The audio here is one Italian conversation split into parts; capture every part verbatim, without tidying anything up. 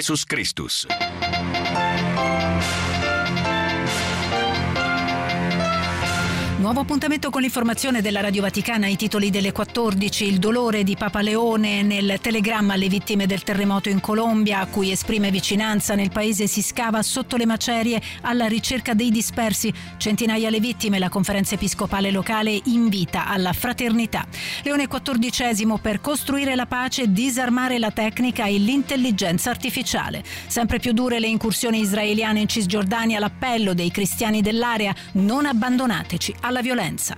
Jesus Christus. Nuovo appuntamento con l'informazione della Radio Vaticana, i titoli delle quattordici. Il dolore di Papa Leone nel telegramma alle vittime del terremoto in Colombia, a cui esprime vicinanza. Nel paese si scava sotto le macerie alla ricerca dei dispersi. Centinaia le vittime, la conferenza episcopale locale invita alla fraternità. Leone quattordicesimo per costruire la pace, disarmare la tecnica e l'intelligenza artificiale. Sempre più dure le incursioni israeliane in Cisgiordania, l'appello dei cristiani dell'area: non abbandonateci alla violenza.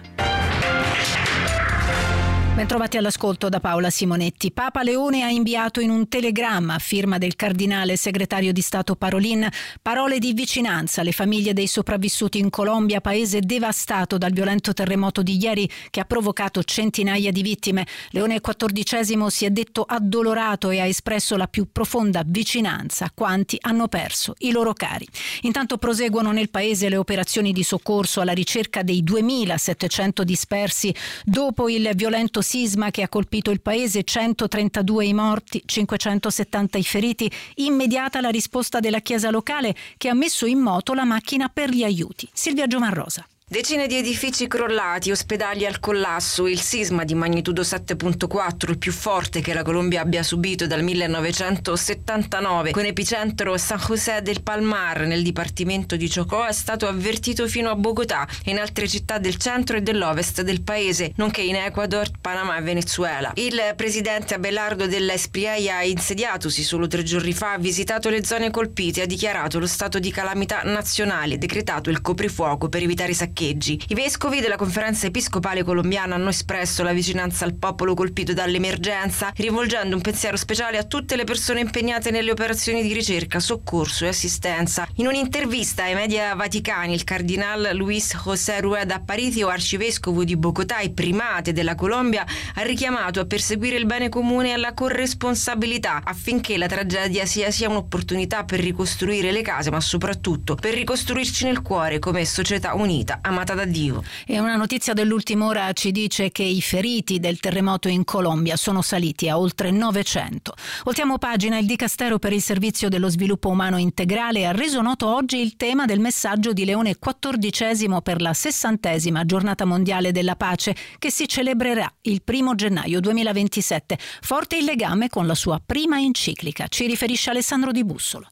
Bentrovati all'ascolto da Paola Simonetti. Papa Leone ha inviato in un telegramma a firma del cardinale segretario di Stato Parolin parole di vicinanza alle famiglie dei sopravvissuti in Colombia, paese devastato dal violento terremoto di ieri che ha provocato centinaia di vittime. Leone quattordicesimo si è detto addolorato e ha espresso la più profonda vicinanza a quanti hanno perso i loro cari. Intanto proseguono nel paese le operazioni di soccorso alla ricerca dei duemilasettecento dispersi dopo il violento sisma che ha colpito il paese, centotrentadue i morti, cinquecentosettanta i feriti. Immediata la risposta della Chiesa locale che ha messo in moto la macchina per gli aiuti. Silvia Giomanrosa. Decine di edifici crollati, ospedali al collasso, il sisma di magnitudo sette virgola quattro, il più forte che la Colombia abbia subito dal millenovecentosettantanove, con epicentro San José del Palmar nel dipartimento di Chocó, è stato avvertito fino a Bogotà e in altre città del centro e dell'ovest del paese, nonché in Ecuador, Panama e Venezuela. Il presidente Abelardo dell'Espriella, insediatosi solo tre giorni fa, ha visitato le zone colpite e ha dichiarato lo stato di calamità nazionale, decretato il coprifuoco per evitare i saccheggi. I vescovi della conferenza episcopale colombiana hanno espresso la vicinanza al popolo colpito dall'emergenza, rivolgendo un pensiero speciale a tutte le persone impegnate nelle operazioni di ricerca, soccorso e assistenza. In un'intervista ai media vaticani, il cardinal Luis José Rueda Aparicio, arcivescovo di Bogotà e primate della Colombia, ha richiamato a perseguire il bene comune e alla corresponsabilità affinché la tragedia sia sia un'opportunità per ricostruire le case, ma soprattutto per ricostruirci nel cuore come società unita, amata da Dio. E una notizia dell'ultima ora ci dice che i feriti del terremoto in Colombia sono saliti a oltre novecento. Voltiamo pagina. Il Dicastero per il Servizio dello Sviluppo Umano Integrale ha reso noto oggi il tema del messaggio di Leone quattordicesimo per la sessantesima giornata mondiale della pace, che si celebrerà il primo gennaio duemilaventisette. Forte il legame con la sua prima enciclica, ci riferisce Alessandro Di Bussolo.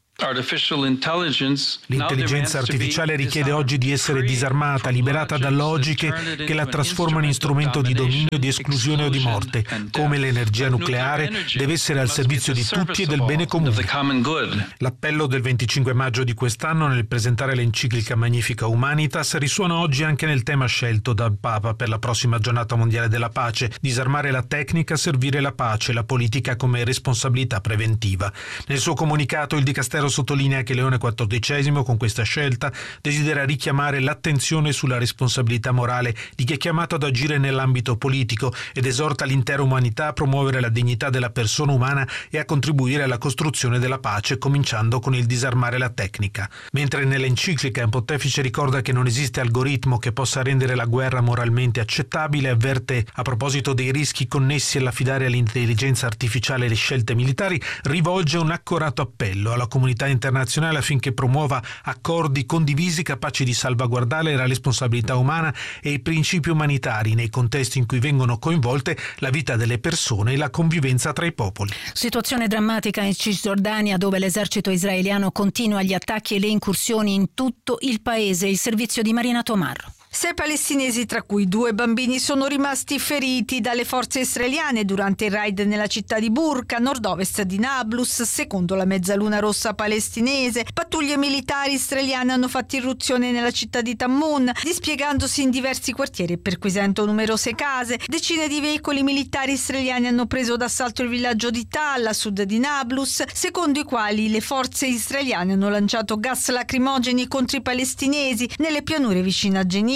L'intelligenza artificiale richiede oggi di essere disarmata, liberata da logiche che la trasformano in strumento di dominio, di esclusione o di morte. Come l'energia nucleare deve essere al servizio di tutti e del bene comune. L'appello del venticinque maggio di quest'anno nel presentare l'enciclica Magnifica Humanitas risuona oggi anche nel tema scelto dal Papa per la prossima giornata mondiale della pace: disarmare la tecnica, servire la pace, la politica come responsabilità preventiva. Nel suo comunicato il Dicastero sottolinea che Leone quattordicesimo con questa scelta desidera richiamare l'attenzione sulla responsabilità morale di chi è chiamato ad agire nell'ambito politico ed esorta l'intera umanità a promuovere la dignità della persona umana e a contribuire alla costruzione della pace, cominciando con il disarmare la tecnica. Mentre nell'enciclica il pontefice ricorda che non esiste algoritmo che possa rendere la guerra moralmente accettabile, avverte a proposito dei rischi connessi all'affidare all'intelligenza artificiale le scelte militari, rivolge un accorato appello alla comunità internazionale affinché promuova accordi condivisi capaci di salvaguardare la responsabilità umana e i principi umanitari nei contesti in cui vengono coinvolte la vita delle persone e la convivenza tra i popoli. Situazione drammatica in Cisgiordania, dove l'esercito israeliano continua gli attacchi e le incursioni in tutto il paese. Il servizio di Marina Tomarro. Sei palestinesi, tra cui due bambini, sono rimasti feriti dalle forze israeliane durante il raid nella città di Burqa, nord-ovest di Nablus, secondo la Mezzaluna Rossa palestinese. Pattuglie militari israeliane hanno fatto irruzione nella città di Tammun, dispiegandosi in diversi quartieri e perquisendo numerose case. Decine di veicoli militari israeliani hanno preso d'assalto il villaggio di Tal, a sud di Nablus, secondo i quali le forze israeliane hanno lanciato gas lacrimogeni contro i palestinesi nelle pianure vicine a Genina.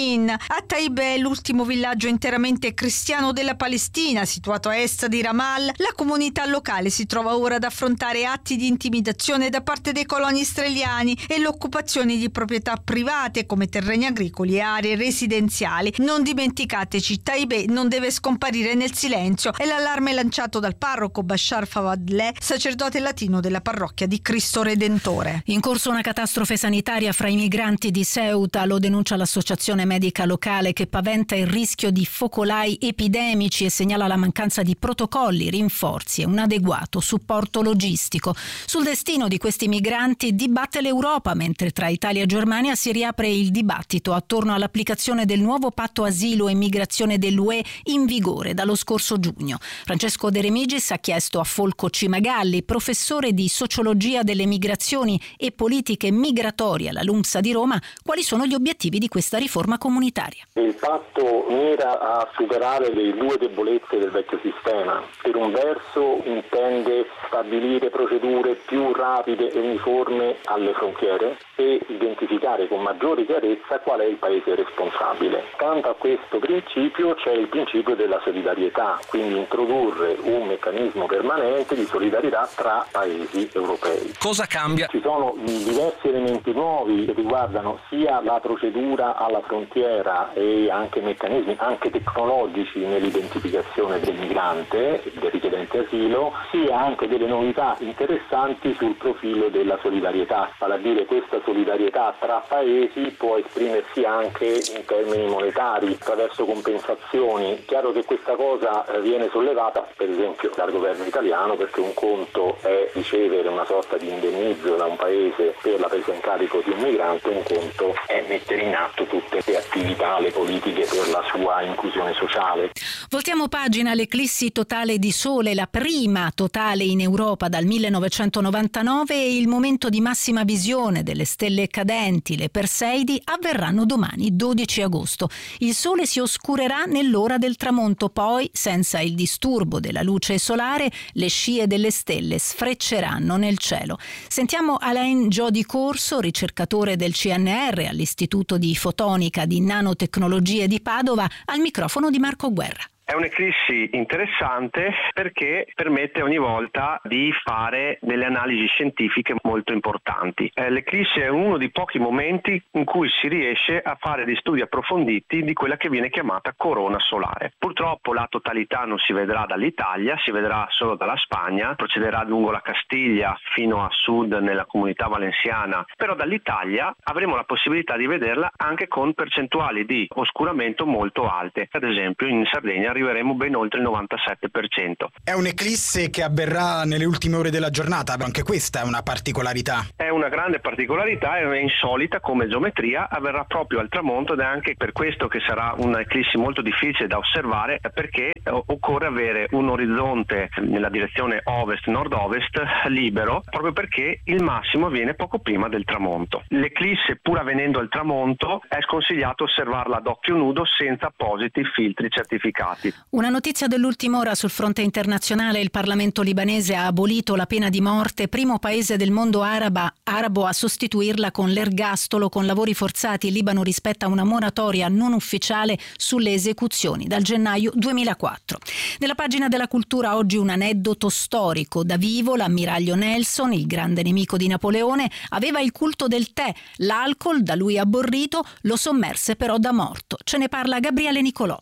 Jenin. A Taibeh, l'ultimo villaggio interamente cristiano della Palestina, situato a est di Ramallah, la comunità locale si trova ora ad affrontare atti di intimidazione da parte dei coloni israeliani e l'occupazione di proprietà private come terreni agricoli e aree residenziali. Non dimenticateci, Taibeh non deve scomparire nel silenzio, è l'allarme lanciato dal parroco Bashar Fawadleh, sacerdote latino della parrocchia di Cristo Redentore. In corso una catastrofe sanitaria fra i migranti di Ceuta, lo denuncia l'associazione medica locale che paventa il rischio di focolai epidemici e segnala la mancanza di protocolli, rinforzi e un adeguato supporto logistico. Sul destino di questi migranti dibatte l'Europa, mentre tra Italia e Germania si riapre il dibattito attorno all'applicazione del nuovo patto asilo e migrazione dell'U E in vigore dallo scorso giugno. Francesco De Remigis ha chiesto a Folco Cimagalli, professore di sociologia delle migrazioni e politiche migratorie alla LUMSA di Roma, quali sono gli obiettivi di questa riforma comunitaria. Il patto mira a superare le due debolezze del vecchio sistema. Per un verso intende stabilire procedure più rapide e uniformi alle frontiere e identificare con maggiore chiarezza qual è il paese responsabile. Accanto a questo principio c'è il principio della solidarietà, quindi introdurre un meccanismo permanente di solidarietà tra paesi europei. Cosa cambia? Ci sono diversi elementi nuovi che riguardano sia la procedura alla frontiera e anche meccanismi anche tecnologici nell'identificazione del migrante, del richiedente asilo, sia anche delle novità interessanti sul profilo della solidarietà, vale a dire questa solidarietà tra paesi può esprimersi anche in termini monetari attraverso compensazioni. Chiaro che questa cosa viene sollevata per esempio dal governo italiano, perché un conto è ricevere una sorta di indennizzo da un paese per la presa in carico di un migrante, un conto è mettere in atto tutte le attività, le politiche per la sua inclusione sociale. Voltiamo pagina. L'eclissi totale di sole, la prima totale in Europa dal millenovecentonovantanove, e il momento di massima visione delle stelle cadenti, le Perseidi, avverranno domani dodici agosto. Il sole si oscurerà nell'ora del tramonto, poi, senza il disturbo della luce solare, le scie delle stelle sfrecceranno nel cielo. Sentiamo Alain Jody Corso, ricercatore del C N R all'Istituto di Fotonica di Nanotecnologie di Padova, al microfono di Marco Guerra. È un'eclissi interessante perché permette ogni volta di fare delle analisi scientifiche molto importanti. Eh, l'eclissi è uno dei pochi momenti in cui si riesce a fare dei studi approfonditi di quella che viene chiamata corona solare. Purtroppo la totalità non si vedrà dall'Italia, si vedrà solo dalla Spagna, procederà lungo la Castiglia fino a sud nella comunità valenziana, però dall'Italia avremo la possibilità di vederla anche con percentuali di oscuramento molto alte. Ad esempio in Sardegna arriveremo ben oltre il novantasette per cento. È un'eclisse che avverrà nelle ultime ore della giornata, anche questa è una particolarità. È una grande particolarità, è insolita come geometria, avverrà proprio al tramonto ed è anche per questo che sarà un'eclissi molto difficile da osservare, perché occorre avere un orizzonte nella direzione ovest-nord-ovest libero, proprio perché il massimo avviene poco prima del tramonto. L'eclisse, pur avvenendo al tramonto, è sconsigliato osservarla ad occhio nudo senza appositi filtri certificati. Una notizia dell'ultima ora sul fronte internazionale: il Parlamento libanese ha abolito la pena di morte, primo paese del mondo araba, arabo a sostituirla con l'ergastolo con lavori forzati. Il Libano rispetta una moratoria non ufficiale sulle esecuzioni dal gennaio duemilaquattro. Nella pagina della cultura oggi un aneddoto storico. Da vivo l'ammiraglio Nelson, il grande nemico di Napoleone, aveva il culto del tè. L'alcol, da lui abborrito, lo sommerse però da morto. Ce ne parla Gabriele Nicolò.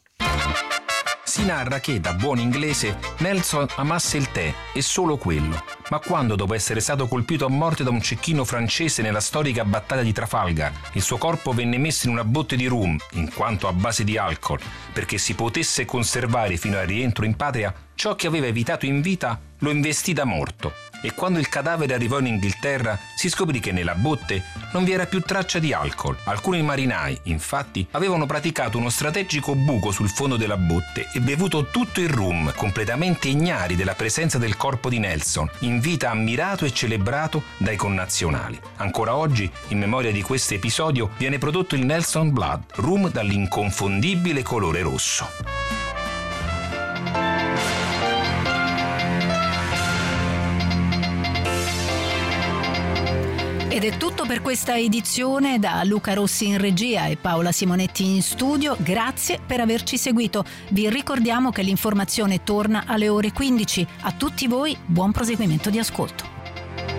Si narra che, da buon inglese, Nelson amasse il tè e solo quello. Ma quando, dopo essere stato colpito a morte da un cecchino francese nella storica battaglia di Trafalgar, il suo corpo venne messo in una botte di rum, in quanto a base di alcol, perché si potesse conservare fino al rientro in patria ciò che aveva evitato in vita, lo investì da morto. E quando il cadavere arrivò in Inghilterra si scoprì che nella botte non vi era più traccia di alcol. Alcuni marinai, infatti, avevano praticato uno strategico buco sul fondo della botte e bevuto tutto il rum, completamente ignari della presenza del corpo di Nelson, in vita ammirato e celebrato dai connazionali. Ancora oggi, in memoria di questo episodio, viene prodotto il Nelson Blood, rum dall'inconfondibile colore rosso. Ed è tutto per questa edizione, da Luca Rossi in regia e Paola Simonetti in studio. Grazie per averci seguito. Vi ricordiamo che l'informazione torna alle ore quindici. A tutti voi buon proseguimento di ascolto.